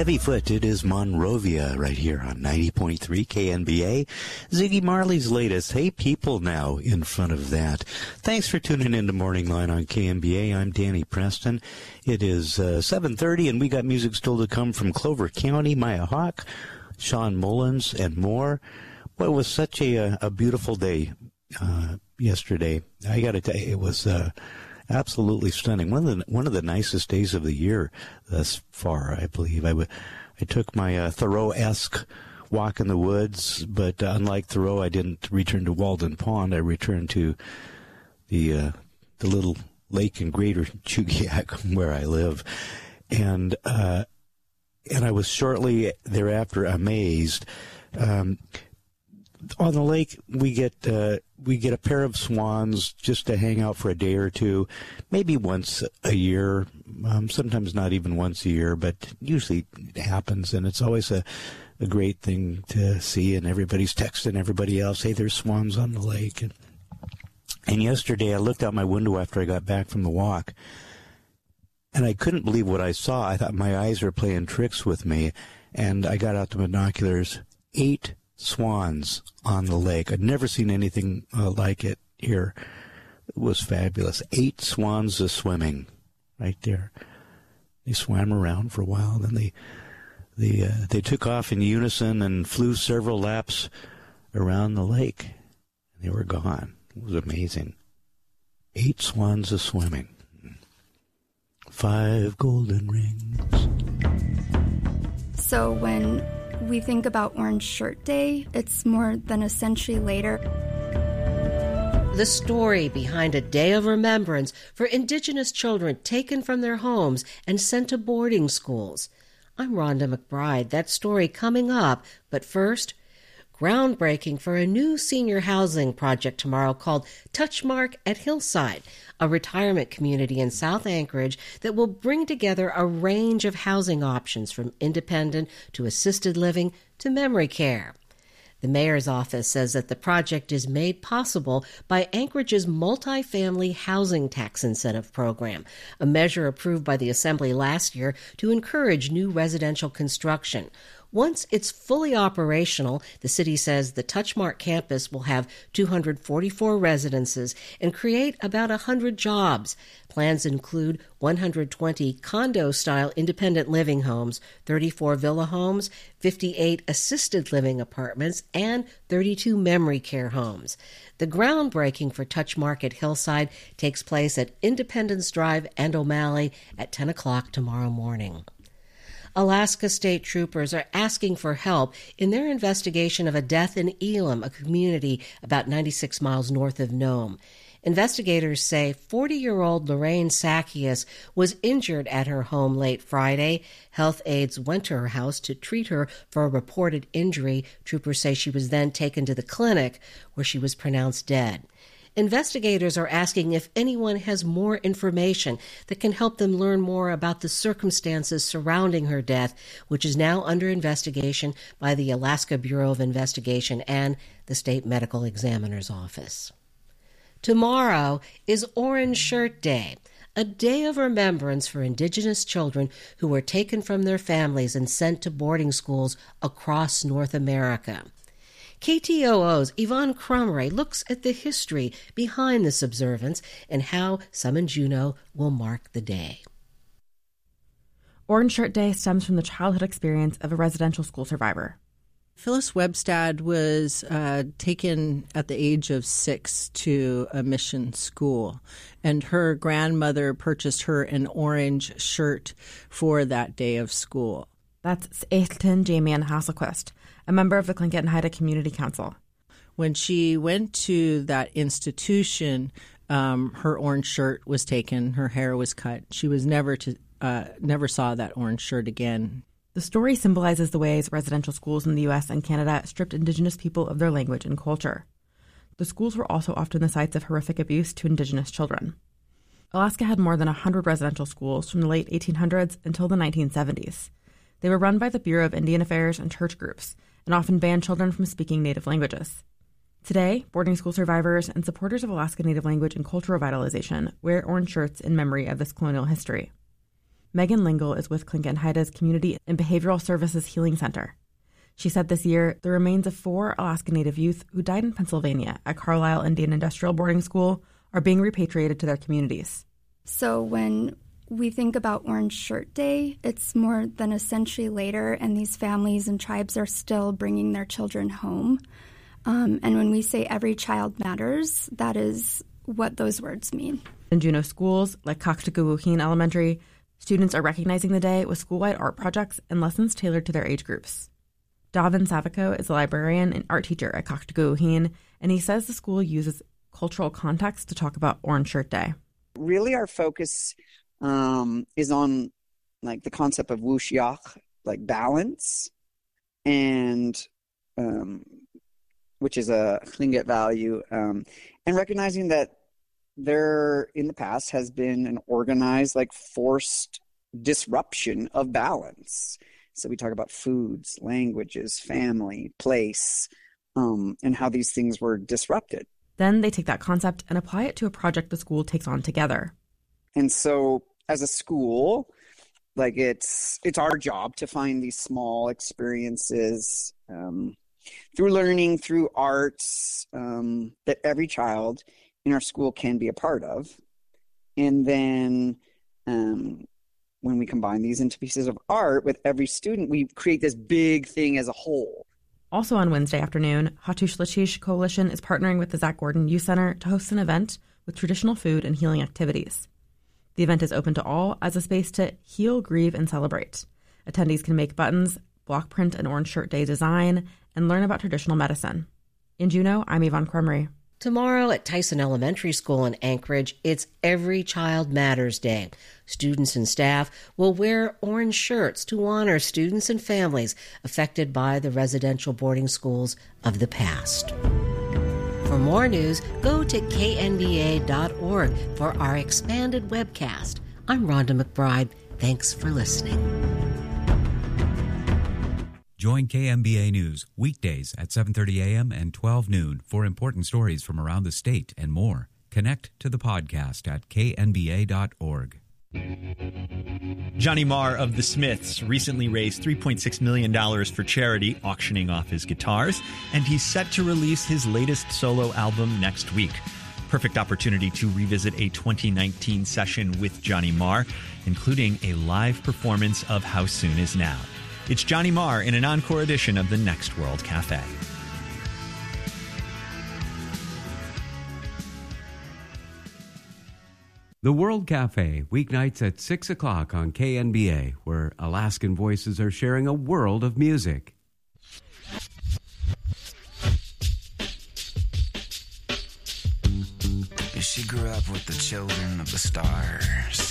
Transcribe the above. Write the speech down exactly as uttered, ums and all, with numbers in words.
Heavy Foot, it is Monrovia right here on ninety point three K N B A. Ziggy Marley's latest, Hey People Now, in front of that. Thanks for tuning in to Morning Line on K N B A. I'm Danny Preston. It is uh, seven thirty, and we got music still to come from Clover County, Maya Hawk, Sean Mullins, and more. Well, it was such a, a beautiful day uh, yesterday. I got to tell you, it was... Uh, Absolutely stunning. One of the one of the nicest days of the year thus far, I believe. I, w- I took my uh, Thoreau-esque walk in the woods, but uh, unlike Thoreau, I didn't return to Walden Pond. I returned to the uh, the little lake in Greater Chugiak where I live, and uh, and I was shortly thereafter amazed. Um, on the lake, we get uh, we get a pair of swans just to hang out for a day or two, maybe once a year, um, sometimes not even once a year, but usually it happens, and it's always a, a great thing to see, and everybody's texting everybody else, hey, there's swans on the lake. And, and yesterday I looked out my window after I got back from the walk, and I couldn't believe what I saw. I thought my eyes were playing tricks with me, and I got out the binoculars. Eight swans on the lake. I'd never seen anything uh, like it here. It was fabulous. Eight swans a swimming right there. They swam around for a while, then they they uh, they took off in unison and flew several laps around the lake. They were gone. It was amazing. Eight swans a swimming. Five golden rings. So when we think about Orange Shirt Day, it's more than a century later. The story behind a day of remembrance for Indigenous children taken from their homes and sent to boarding schools. I'm Rhonda McBride. That story coming up. But first, groundbreaking for a new senior housing project tomorrow called Touchmark at Hillside, a retirement community in South Anchorage that will bring together a range of housing options from independent to assisted living to memory care. The mayor's office says that the project is made possible by Anchorage's multifamily housing tax incentive program, a measure approved by the Assembly last year to encourage new residential construction. Once it's fully operational, the city says the Touchmark campus will have two hundred forty-four residences and create about one hundred jobs. Plans include one hundred twenty condo-style independent living homes, thirty-four villa homes, fifty-eight assisted living apartments, and thirty-two memory care homes. The groundbreaking for Touchmark at Hillside takes place at Independence Drive and O'Malley at ten o'clock tomorrow morning. Alaska State Troopers are asking for help in their investigation of a death in Elam, a community about ninety-six miles north of Nome. Investigators say forty-year-old Lorraine Sackius was injured at her home late Friday. Health aides went to her house to treat her for a reported injury. Troopers say she was then taken to the clinic, where she was pronounced dead. Investigators are asking if anyone has more information that can help them learn more about the circumstances surrounding her death, which is now under investigation by the Alaska Bureau of Investigation and the State Medical Examiner's Office. Tomorrow is Orange Shirt Day, a day of remembrance for Indigenous children who were taken from their families and sent to boarding schools across North America. K T O O's Yvonne Crumray looks at the history behind this observance and how Summon Juneau will mark the day. Orange Shirt Day stems from the childhood experience of a residential school survivor. Phyllis Webstad was uh, taken at the age of six to a mission school, and her grandmother purchased her an orange shirt for that day of school. That's Ailton Jamian Hasselquist, a member of the Tlingit and Haida Community Council. When she went to that institution, um, her orange shirt was taken, her hair was cut. She was never to uh, never saw that orange shirt again. The story symbolizes the ways residential schools in the U S and Canada stripped Indigenous people of their language and culture. The schools were also often the sites of horrific abuse to Indigenous children. Alaska had more than one hundred residential schools from the late eighteen hundreds until the nineteen seventies. They were run by the Bureau of Indian Affairs and church groups, and often banned children from speaking Native languages. Today, boarding school survivors and supporters of Alaska Native language and cultural revitalization wear orange shirts in memory of this colonial history. Megan Lingle is with Tlingit Haida's Community and Behavioral Services Healing Center. She said this year the remains of four Alaska Native youth who died in Pennsylvania at Carlisle Indian Industrial Boarding School are being repatriated to their communities. So when we think about Orange Shirt Day, it's more than a century later, and these families and tribes are still bringing their children home. Um, and when we say every child matters, that is what those words mean. In Juneau schools, like Kaktaguwuhin Elementary, students are recognizing the day with school-wide art projects and lessons tailored to their age groups. Davin Savico is a librarian and art teacher at Kaktaguwuhin, and he says the school uses cultural context to talk about Orange Shirt Day. Really, our focus um, is on like the concept of wushiach, like balance, and um, which is a Tlingit value, um, and recognizing that there in the past has been an organized, like forced disruption of balance. So we talk about foods, languages, family, place, um, and how these things were disrupted. Then they take that concept and apply it to a project the school takes on together. And so as a school, like it's it's our job to find these small experiences um, through learning, through arts, um, that every child in our school can be a part of. And then um, when we combine these into pieces of art with every student, we create this big thing as a whole. Also on Wednesday afternoon, Hattush Lachish Coalition is partnering with the Zach Gordon Youth Center to host an event with traditional food and healing activities. The event is open to all as a space to heal, grieve, and celebrate. Attendees can make buttons, block print an Orange Shirt Day design, and learn about traditional medicine. In Juneau, I'm Yvonne Crumry. Tomorrow at Tyson Elementary School in Anchorage, it's Every Child Matters Day. Students and staff will wear orange shirts to honor students and families affected by the residential boarding schools of the past. For more news, go to K N B A dot org for our expanded webcast. I'm Rhonda McBride. Thanks for listening. Join K M B A News weekdays at seven thirty a.m. and twelve noon for important stories from around the state and more. Connect to the podcast at K N B A dot org. Johnny Marr of The Smiths recently raised three point six million dollars for charity, auctioning off his guitars, and he's set to release his latest solo album next week. Perfect opportunity to revisit a twenty nineteen session with Johnny Marr, including a live performance of How Soon Is Now. It's Johnny Marr in an encore edition of the Next World Cafe. The World Cafe, weeknights at six o'clock on K N B A, where Alaskan voices are sharing a world of music. She grew up with the children of the stars.